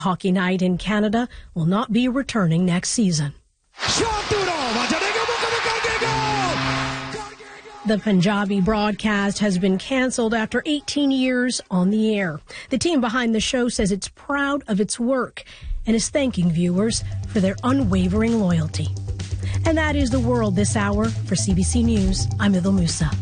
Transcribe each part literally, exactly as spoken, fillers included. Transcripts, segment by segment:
Hockey night in Canada will not be returning next season. The Punjabi broadcast has been cancelled after eighteen years on the air. The team behind the show says it's proud of its work and is thanking viewers for their unwavering loyalty. And that is the world this hour. For C B C News, I'm Idil Musa.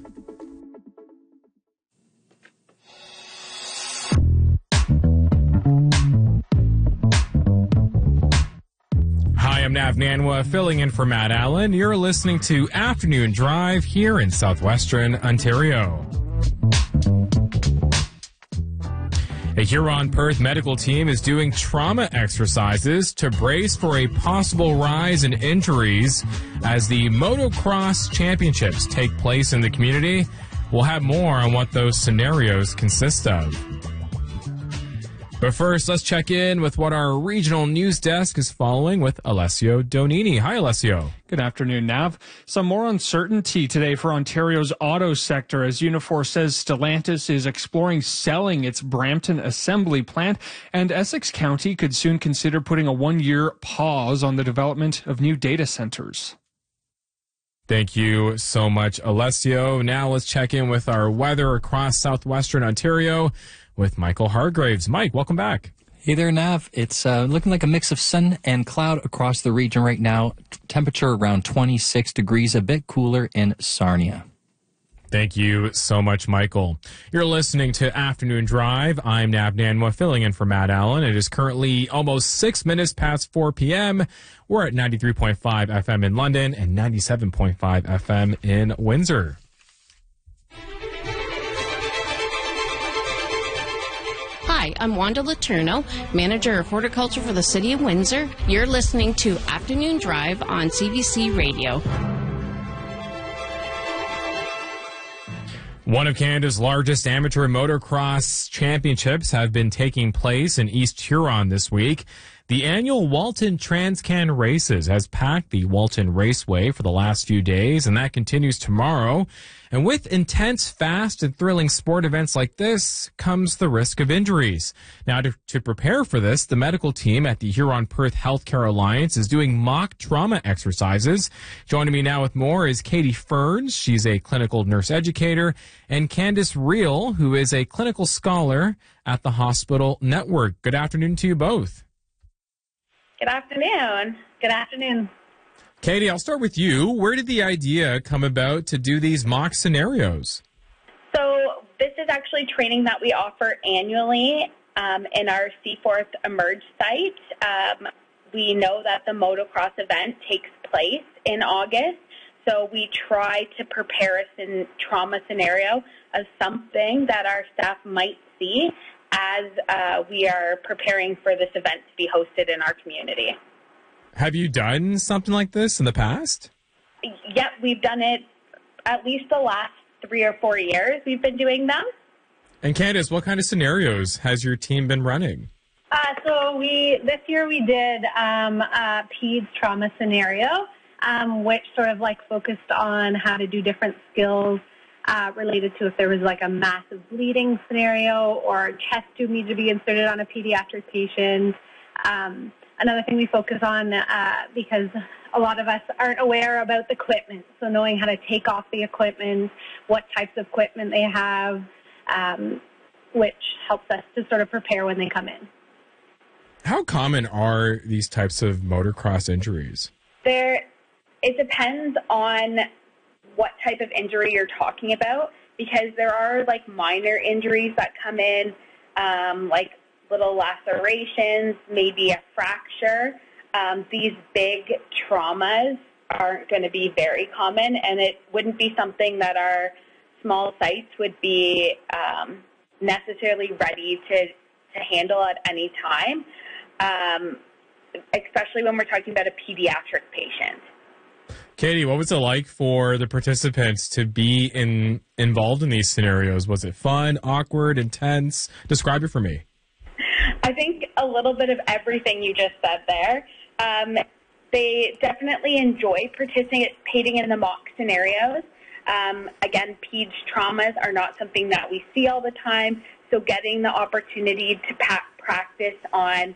Hi, I'm Nav Nanwa, filling in for Matt Allen. You're listening to Afternoon Drive here in southwestern Ontario. A Huron-Perth medical team is doing trauma exercises to brace for a possible rise in injuries as the Motocross Championships take place in the community. We'll have more on what those scenarios consist of. But first, let's check in with what our regional news desk is following with Alessio Donini. Hi, Alessio. Good afternoon, Nav. Some more uncertainty today for Ontario's auto sector as Unifor says Stellantis is exploring selling its Brampton assembly plant, and Essex County could soon consider putting a one-year pause on the development of new data centers. Thank you so much, Alessio. Now let's check in with our weather across southwestern Ontario with Michael Hargraves. Mike, welcome back. Hey there, Nav. It's uh, looking like a mix of sun and cloud across the region right now. T- temperature around twenty-six degrees, a bit cooler in Sarnia. Thank you so much, Michael. You're listening to Afternoon Drive. I'm Nav Nanwa, filling in for Matt Allen. It is currently almost six minutes past four p.m. We're at ninety-three point five F M in London and ninety-seven point five F M in Windsor. Hi, I'm Wanda Letourneau, Manager of Horticulture for the City of Windsor. You're listening to Afternoon Drive on C B C Radio. One of Canada's largest amateur motocross championships have been taking place in East Huron this week. The annual Walton Transcan Races has packed the Walton Raceway for the last few days, and that continues tomorrow. And with intense, fast, and thrilling sport events like this comes the risk of injuries. Now, to, to prepare for this, the medical team at the Huron-Perth Healthcare Alliance is doing mock trauma exercises. Joining me now with more is Katie Ferns. She's a clinical nurse educator, and Candice Reel, who is a clinical scholar at the Hospital Network. Good afternoon to you both. Good afternoon. Good afternoon. Katie, I'll start with you. Where did the idea come about to do these mock scenarios? So this is actually training that we offer annually um, in our Seaforth Emerge site. Um, we know that the motocross event takes place in August, so we try to prepare a in trauma scenario as something that our staff might see as uh, we are preparing for this event to be hosted in our community. Have you done something like this in the past? Yep, we've done it at least the last three or four years we've been doing them. And Candice, what kind of scenarios has your team been running? Uh, so we this year we did um, a peds trauma scenario, um, which sort of like focused on how to do different skills Uh, related to if there was like a massive bleeding scenario or a chest tube needed to be inserted on a pediatric patient. Um, another thing we focus on, uh, because a lot of us aren't aware about the equipment, so knowing how to take off the equipment, what types of equipment they have, um, which helps us to sort of prepare when they come in. How common are these types of motocross injuries? There, it depends on what type of injury you're talking about, because there are like minor injuries that come in, um, like little lacerations, maybe a fracture. Um, these big traumas aren't going to be very common, and it wouldn't be something that our small sites would be um, necessarily ready to, to handle at any time, um, especially when we're talking about a pediatric patient. Katie, what was it like for the participants to be in involved in these scenarios? Was it fun, awkward, intense? Describe it for me. I think a little bit of everything you just said there. Um, they definitely enjoy participating in the mock scenarios. Um, again, peds traumas are not something that we see all the time, so getting the opportunity to pa- practice on